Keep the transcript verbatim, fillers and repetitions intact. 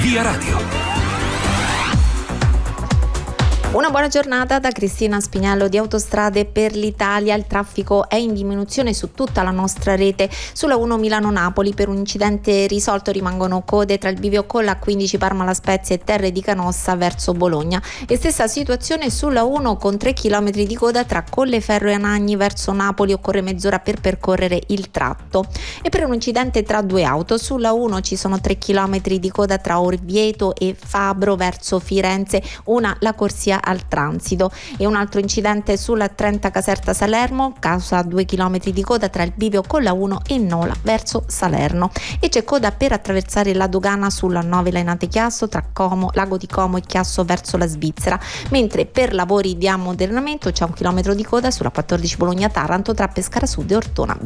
Via Radio. Una buona giornata da Cristina Spinello di Autostrade per l'Italia. Il traffico è in diminuzione su tutta la nostra rete. Sulla uno Milano-Napoli per un incidente risolto rimangono code tra il bivio con la quindici Parma-La Spezia e Terre di Canossa verso Bologna. E stessa situazione sulla uno con tre chilometri di coda tra Colleferro e Anagni verso Napoli, occorre mezz'ora per percorrere il tratto. E per un incidente tra due auto sulla uno ci sono tre chilometri di coda tra Orvieto e Fabro verso Firenze, una la corsia al transito. E un altro incidente sulla trenta Caserta Salerno, causa due chilometri di coda tra il bivio con la uno e Nola verso Salerno. E c'è coda per attraversare la dogana sulla nove Lainate Chiasso tra Como, Lago di Como e Chiasso verso la Svizzera, mentre per lavori di ammodernamento c'è un chilometro di coda sulla quattordici Bologna Taranto tra Pescara Sud e Ortona